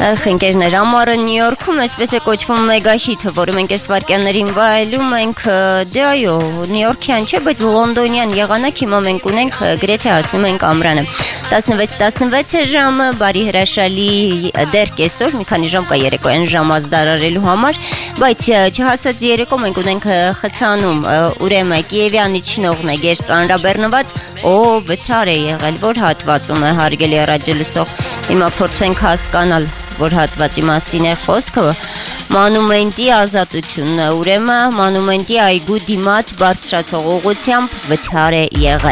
Ընկերներ, ամառը Նյու Յորքում այսպես է կոչվում մեգահիթը, որը մենք այս վայրկյաններին վայելում ենք, դե այո, Նյու Յորքյան չէ, բայց լոնդոնյան եղանակ հիմա մենք ունենք, գրեթե հասնում ենք ամռանը։ 16:16 է ժամը, բարի հրաշալի դեռ կեսօր, մի քանի ժամ կա երեկոյան ժամ ազդարարելու համար, բայց չհասած երեկո մենք ունենք խցանում, ուրեմն Կիևյանի չնողն է գեր ծանրաբեռնված, վթար է եղել, որ հատվածում է հարգելի ռադիոլսող, հիմա փորձենք հասկանալ, որ հատվածի մասին է խոսքը, մանումենտի ազատությունն է, ուրեմն մանումենտի այգու դիմաց բարձրացող ուղղությամբ վթար է եղել։